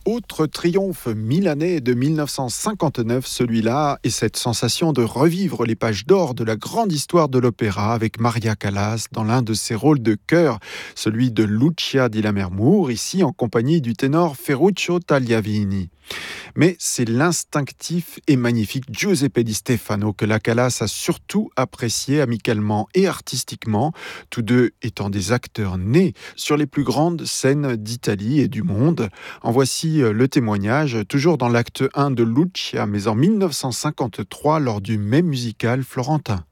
Autre triomphe milanais de 1959, celui-là, et cette sensation de revivre les pages d'or de la grande histoire de l'opéra avec Maria Callas dans l'un de ses rôles de cœur, celui de Lucia di Lammermoor, ici en compagnie du ténor Ferruccio Tagliavini. Mais c'est l'instinctif et magnifique Giuseppe Di Stefano que la Callas a surtout apprécié amicalement et artistiquement, tous deux étant des acteurs nés sur les plus grandes scènes d'Italie et du monde. En voici le témoignage, toujours dans l'acte 1 de Lucia, mais en 1953 lors du Mai musical florentin.